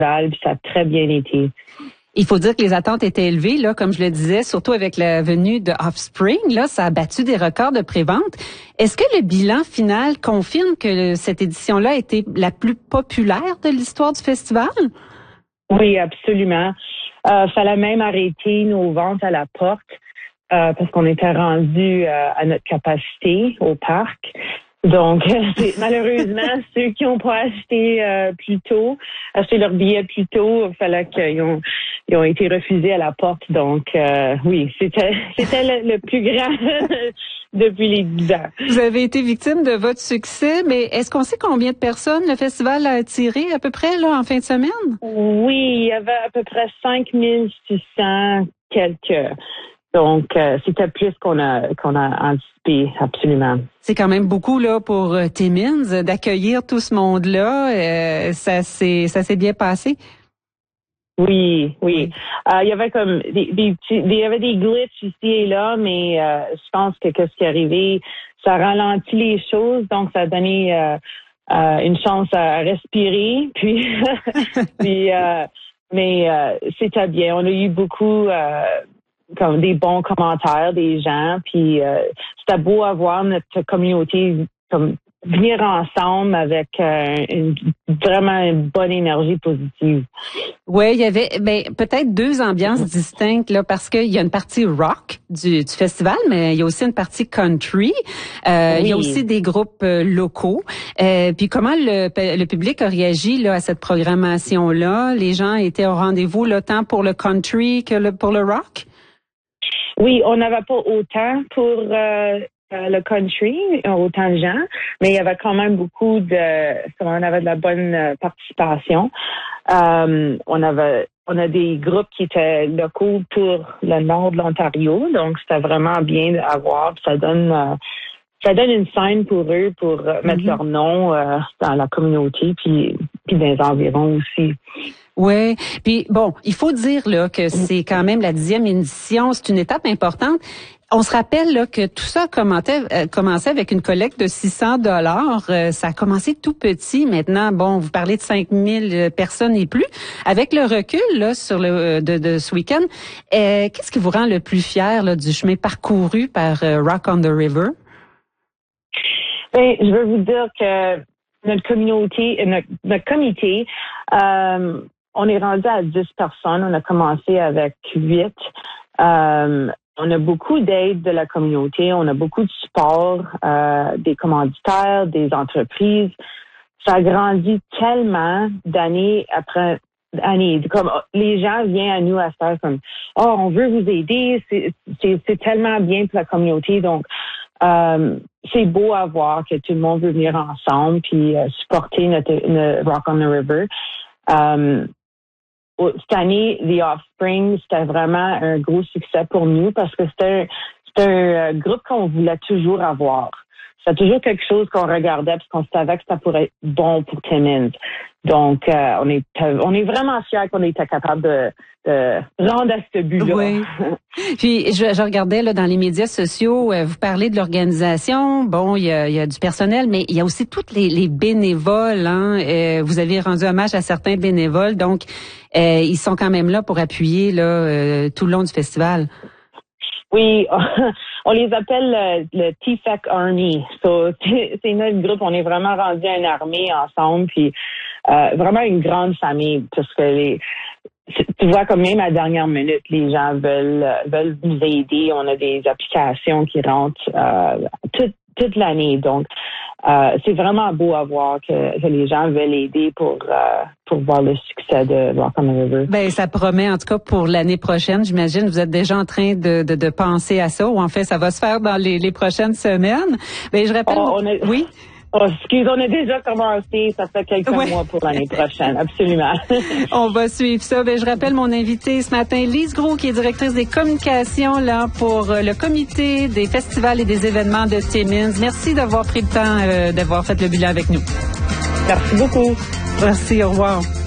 puis ça a très bien été. Il faut dire que les attentes étaient élevées, là, comme je le disais, surtout avec la venue de Offspring. Là, ça a battu des records de prévente. Est-ce que le bilan final confirme que cette édition-là a été la plus populaire de l'histoire du festival? Oui, absolument. Fallait même arrêter nos ventes à la porte parce qu'on était rendu à notre capacité au parc. Donc, malheureusement, ceux qui n'ont pas acheté acheté leur billet plus tôt, il fallait qu'ils ont été refusés à la porte. Donc, oui, c'était le plus grand depuis les 10 ans. Vous avez été victime de votre succès, mais est-ce qu'on sait combien de personnes le festival a attiré à peu près là en fin de semaine? Oui, il y avait à peu près 5600 quelques. Donc, c'était plus qu'on a anticipé, absolument. C'est quand même beaucoup là pour Timmins d'accueillir tout ce monde-là. Ça s'est bien passé. Oui. Il y avait comme il y avait des glitches ici et là, mais je pense que ce qui est arrivé, ça ralentit les choses, donc ça a donné une chance à respirer. Puis, mais c'était bien. On a eu beaucoup comme des bons commentaires des gens, puis c'était beau à voir notre communauté comme venir ensemble avec vraiment une bonne énergie positive. Oui, il y avait peut-être deux ambiances distinctes là parce qu'il y a une partie rock du festival, mais il y a aussi une partie country. Oui. Il y a aussi des groupes locaux. Puis comment le public a réagi là à cette programmation là? Les gens étaient au rendez-vous là tant pour le country que pour le rock? Oui, on n'avait pas autant pour le country, autant de gens, mais il y avait quand même on avait de la bonne participation. On a des groupes qui étaient locaux pour le nord de l'Ontario, donc c'était vraiment bien à voir. Ça donne une scène pour eux pour mettre leur nom dans la communauté puis dans les environs aussi. Oui, puis bon, il faut dire là que c'est quand même la 10e édition, c'est une étape importante. On se rappelle là que tout ça commençait avec une collecte de $600. Ça a commencé tout petit. Maintenant, bon, vous parlez de 5000 personnes et plus. Avec le recul là sur de ce week-end, qu'est-ce qui vous rend le plus fier là, du chemin parcouru par Rock on the River? Ben, je veux vous dire que notre communauté, notre comité, on est rendu à 10 personnes. On a commencé avec 8. On a beaucoup d'aide de la communauté. On a beaucoup de support des commanditaires, des entreprises. Ça a grandi tellement d'année après année. Comme les gens viennent à nous à faire comme on veut vous aider. C'est tellement bien pour la communauté. Donc c'est beau à voir que tout le monde veut venir ensemble puis supporter notre Rock on the River. Cette année, The Offspring, c'était vraiment un gros succès pour nous parce que c'était un groupe qu'on voulait toujours avoir. C'était toujours quelque chose qu'on regardait parce qu'on savait que ça pourrait être bon pour Timmins. Donc, on est vraiment fiers qu'on était capable de rendre à ce but-là. Oui. Puis, je regardais là dans les médias sociaux, vous parlez de l'organisation. Bon, il y a du personnel, mais il y a aussi toutes les bénévoles. Hein. Vous avez rendu hommage à certains bénévoles, donc ils sont quand même là pour appuyer là tout le long du festival. Oui, on les appelle le TFAC Army. C'est notre groupe. On est vraiment rendu à une armée ensemble, puis vraiment une grande famille, parce que tu vois, comme même à la dernière minute, les gens veulent nous aider. On a des applications qui rentrent toute l'année. Donc, c'est vraiment beau à voir que les gens veulent aider pour voir le succès de Rock on the River. Ben, ça promet, en tout cas, pour l'année prochaine. J'imagine, vous êtes déjà en train de penser à ça, ou en fait, ça va se faire dans les prochaines semaines. Ben, je rappelle... Oui? Oh, excuse, on a déjà commencé. Ça fait quelques mois pour l'année prochaine. Absolument. On va suivre ça. Ben, je rappelle mon invité ce matin, Lise Gros, qui est directrice des communications là pour le comité des festivals et des événements de Timmins. Merci d'avoir pris le temps d'avoir fait le bilan avec nous. Merci beaucoup. Merci, au revoir.